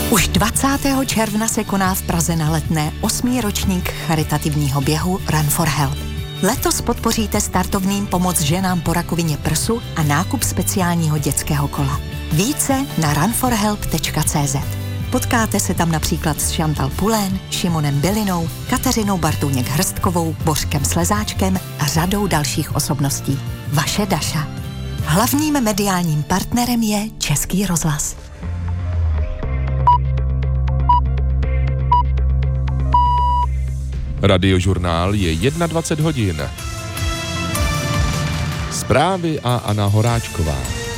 Už 20. června se koná v Praze na Letné 8. ročník charitativního běhu Run for Help. Letos podpoříte startovným pomoc ženám po rakovině prsu a nákup speciálního dětského kola. Více na runforhelp.cz. Potkáte se tam například s Chantal Pulén, Šimonem Bilinou, Kateřinou Bartůněk-Hrstkovou, Bořkem Slezáčkem a řadou dalších osobností. Vaše Daša. Hlavním mediálním partnerem je Český rozhlas. Radiožurnál je 21 hodin. Zprávy a Anna Horáčková.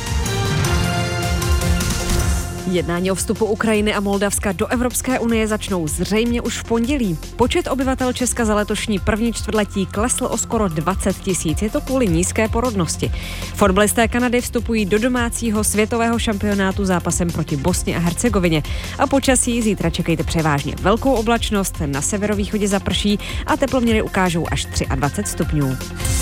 Jednání o vstupu Ukrajiny a Moldavska do Evropské unie začnou zřejmě už v pondělí. Počet obyvatel Česka za letošní první čtvrtletí klesl o skoro 20 000. Je to kvůli nízké porodnosti. Fotbalisté Kanady vstupují do domácího světového šampionátu zápasem proti Bosně a Hercegovině. A počasí zítra čekejte převážně velkou oblačnost, na severovýchodě zaprší a teploměry ukážou až 23 stupňů.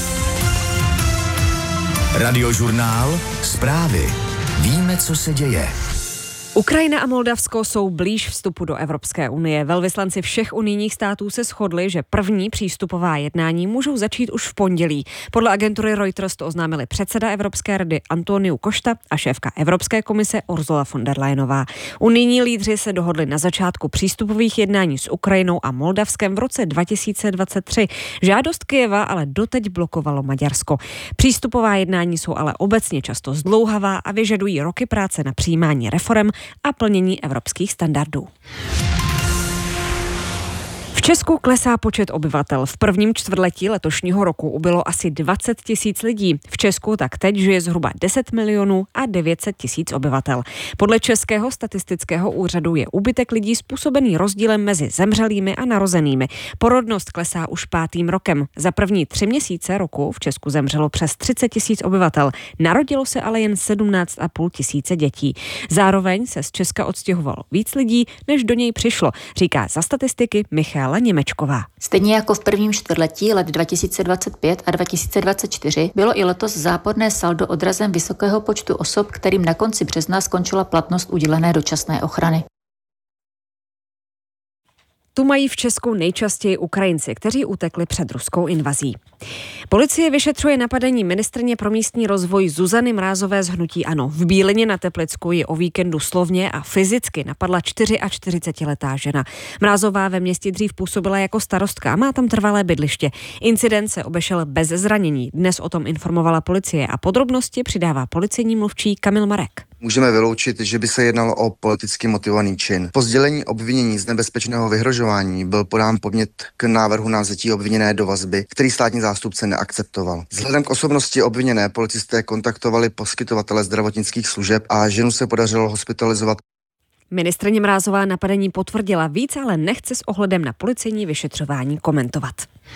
Radiožurnál, zprávy. Víme, co se děje. Ukrajina a Moldavsko jsou blíž vstupu do Evropské unie. Velvyslanci všech unijních států se shodli, že první přístupová jednání můžou začít už v pondělí. Podle agentury Reuters to oznámili předseda Evropské rady Antonio Costa a šéfka Evropské komise Ursula von der Leyenová. Unijní lídři se dohodli na začátku přístupových jednání s Ukrajinou a Moldavskem v roce 2023. Žádost Kyjeva ale doteď blokovalo Maďarsko. Přístupová jednání jsou ale obecně často zdlouhavá a vyžadují roky práce na přijímání reforem a plnění evropských standardů. V Česku klesá počet obyvatel. V prvním čtvrtletí letošního roku ubylo asi 20 000 lidí. V Česku tak teď žije zhruba 10 milionů a 900 000 obyvatel. Podle Českého statistického úřadu je úbytek lidí způsobený rozdílem mezi zemřelými a narozenými. Porodnost klesá už 5. rokem. Za první 3 měsíce roku v Česku zemřelo přes 30 000 obyvatel. Narodilo se ale jen 17 500 dětí. Zároveň se z Česka odstěhovalo víc lidí, než do něj přišlo, říká za statistiky Michaela Němečková. Stejně jako v prvním čtvrtletí let 2025 a 2024 bylo i letos záporné saldo odrazem vysokého počtu osob, kterým na konci března skončila platnost udělené dočasné ochrany. Tu mají v Česku nejčastěji Ukrajinci, kteří utekli před ruskou invazí. Policie vyšetřuje napadení ministryně pro místní rozvoj Zuzany Mrázové z hnutí ANO. V Bílině na Teplicku ji o víkendu slovně a fyzicky napadla 44letá žena. Mrázová ve městě dřív působila jako starostka a má tam trvalé bydliště. Incident se obešel bez zranění. Dnes o tom informovala policie a podrobnosti přidává policejní mluvčí Kamil Marek. Můžeme vyloučit, že by se jednalo o politicky motivovaný čin. Po sdělení obvinění z nebezpečného vyhrožování byl podán podnět k návrhu na vzetí obviněné do vazby, který státní zástupce neakceptoval. Vzhledem k osobnosti obviněné policisté kontaktovali poskytovatele zdravotnických služeb a ženu se podařilo hospitalizovat. Ministryně Mrázová napadení potvrdila, víc ale nechce s ohledem na policejní vyšetřování komentovat.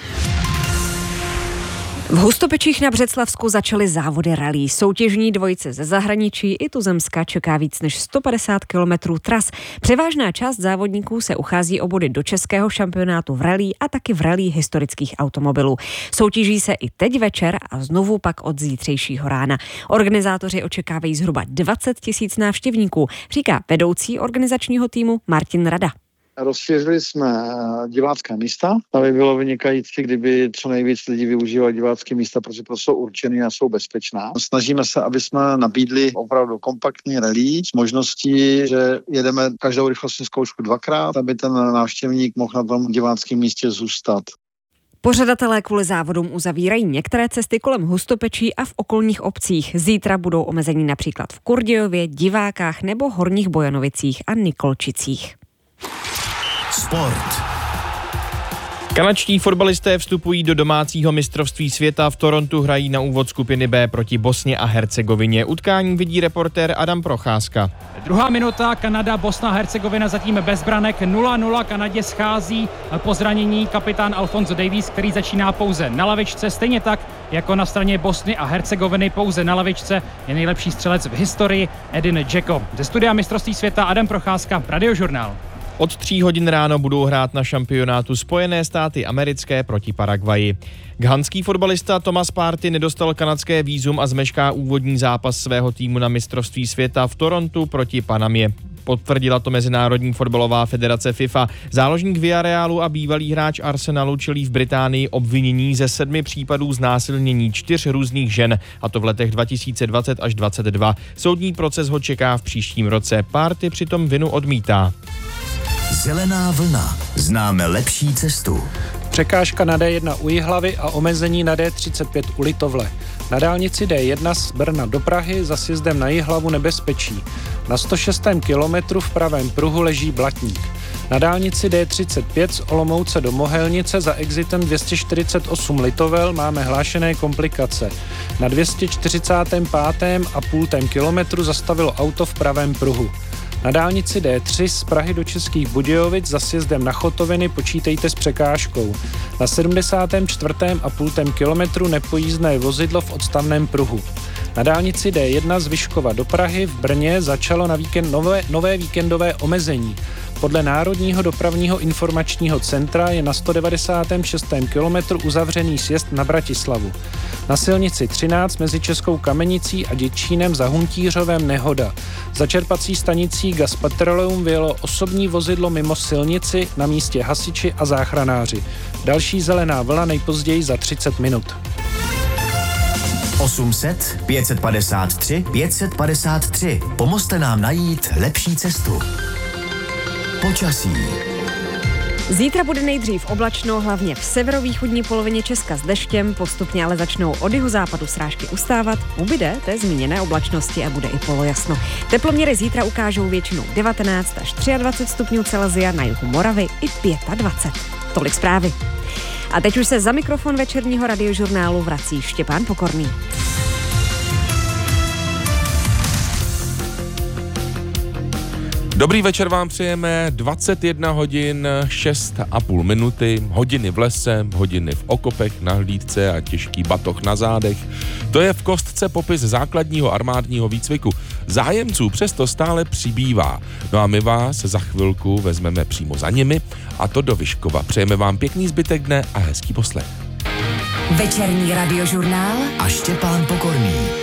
V Hustopečích na Břeclavsku začaly závody rallye. Soutěžní dvojice ze zahraničí i tuzemska čeká víc než 150 kilometrů tras. Převážná část závodníků se uchází o body do českého šampionátu v rallye a taky v rallye historických automobilů. Soutěží se i teď večer a znovu pak od zítřejšího rána. Organizátoři očekávají zhruba 20 000 návštěvníků, říká vedoucí organizačního týmu Martin Rada. Rozšířili jsme divácká místa, aby bylo vynikající, kdyby co nejvíc lidí využívali divácké místa, protože to jsou určený a jsou bezpečná. Snažíme se, aby jsme nabídli opravdu kompaktní rallye s možností, že jedeme každou rychlostní zkoušku 2krát, aby ten návštěvník mohl na tom diváckém místě zůstat. Pořadatelé kvůli závodům uzavírají některé cesty kolem Hustopečí a v okolních obcích. Zítra budou omezení například v Kurdějově, Divákách nebo Horních Bojanovicích a Nikolčicích. Sport. Kanadští fotbalisté vstupují do domácího mistrovství světa. V Torontu hrají na úvod skupiny B proti Bosně a Hercegovině. Utkání vidí reportér Adam Procházka. Druhá minuta, Kanada, Bosna a Hercegovina zatím bez branek 0-0. Kanadě schází po zranění kapitán Alfonso Davies, který začíná pouze na lavičce. Stejně tak jako na straně Bosny a Hercegoviny pouze na lavičce je nejlepší střelec v historii Edin Dzeko. Ze studia mistrovství světa Adam Procházka, Radiožurnál. Od 3 hodin ráno budou hrát na šampionátu Spojené státy americké proti Paraguayi. Ghanský fotbalista Thomas Partey nedostal kanadské vízum a zmešká úvodní zápas svého týmu na mistrovství světa v Torontu proti Panamě. Potvrdila to Mezinárodní fotbalová federace FIFA. Záložník Villarealu a bývalý hráč Arsenalu čelí v Británii obvinění ze 7 případů znásilnění 4 různých žen, a to v letech 2020 až 2022. Soudní proces ho čeká v příštím roce. Party přitom vinu odmítá. Zelená vlna. Známe lepší cestu. Překážka na D1 u Jihlavy a omezení na D35 u Litovle. Na dálnici D1 z Brna do Prahy za sjezdem na Jihlavu nebezpečí. Na 106. kilometru v pravém pruhu leží blatník. Na dálnici D35 z Olomouce do Mohelnice za exitem 248 Litovel máme hlášené komplikace. Na 245,5 kilometru zastavilo auto v pravém pruhu. Na dálnici D3 z Prahy do Českých Budějovic za sjezdem na Chotoviny počítejte s překážkou. Na 74,5 kilometru nepojízdné vozidlo v odstavném pruhu. Na dálnici D1 z Vyškova do Prahy v Brně začalo na víkend nové víkendové omezení. Podle Národního dopravního informačního centra je na 196. kilometru uzavřený sjezd na Bratislavu. Na silnici 13 mezi Českou Kamenicí a Děčínem za Huntířovem nehoda. Za čerpací stanicí Gas Petroleum vyjelo osobní vozidlo mimo silnici, na místě hasiči a záchranáři. Další zelená vlna nejpozději za 30 minut. 800 553 553. Pomozte nám najít lepší cestu. Počasí. Zítra bude nejdřív oblačno, hlavně v severovýchodní polovině Česka s deštěm, postupně ale začnou od jihozápadu srážky ustávat, ubyde té zmíněné oblačnosti a bude i polojasno. Teploměry zítra ukážou většinou 19 až 23 stupňů Celsia, na jihu Moravy i 25. Tolik zprávy. A teď už se za mikrofon večerního radiožurnálu vrací Štěpán Pokorný. Dobrý večer vám přejeme, 21 hodin 6,5 minuty, hodiny v lese, hodiny v okopech, na hlídce a těžký batoh na zádech. To je v kostce popis základního armádního výcviku. Zájemců přesto stále přibývá. No a my vás za chvilku vezmeme přímo za nimi, a to do Vyškova. Přejeme vám pěkný zbytek dne a hezký poslech. Večerní radiožurnál A Štěpán Pokorný.